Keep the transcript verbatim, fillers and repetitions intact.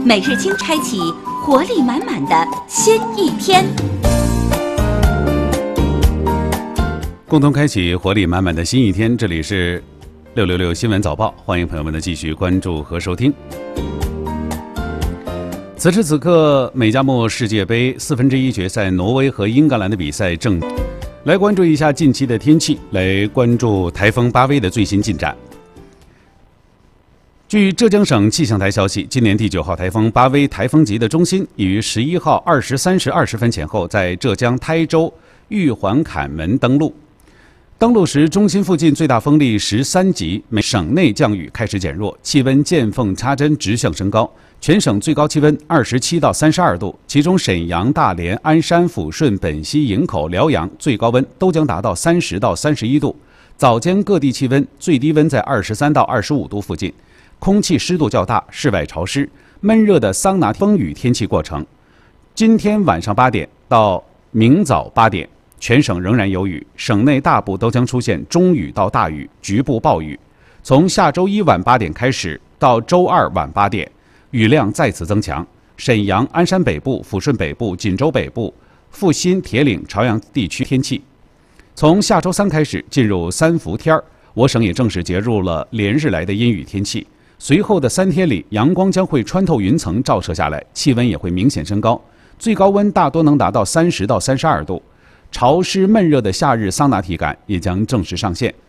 每日清开启活力满满的新一天。 共同开启活力满满的新一天，这里是六六六新闻早报，欢迎朋友们的继续关注和收听。此时此刻，美加墨世界杯四分之一决赛，挪威和英格兰的比赛正来关注一下近期的天气，来关注台风巴威的最新进展。据浙江省气象台消息，今年第九号台风巴威台风级的中心已于十一号二十三时二十分前后在浙江台州玉环坎门登陆。登陆时，中心附近最大风力十三级，省内降雨开始减弱，气温见缝插针直向升高。全省最高气温二十七到三十二度，其中沈阳、大连、鞍山、抚顺、本溪、营口、辽阳最高温都将达到三十到三十一度。早间各地气温最低温在二十三到二十五度附近。空气湿度较大，室外潮湿，闷热的桑拿风雨天气过程。今天晚上八点到明早八点，全省仍然有雨，省内大部都将出现中雨到大雨，局部暴雨。从下周一晚八点开始到周二晚八点，雨量再次增强。沈阳、鞍山北部、抚顺北部、锦州北部、阜新、铁岭、朝阳地区天气。从下周三开始进入三伏天儿，我省也正式节入了连日来的阴雨天气。随后的三天里，阳光将会穿透云层照射下来，气温也会明显升高，最高温大多能达到三十到三十二度。潮湿闷热的夏日桑拿体感也将正式上线，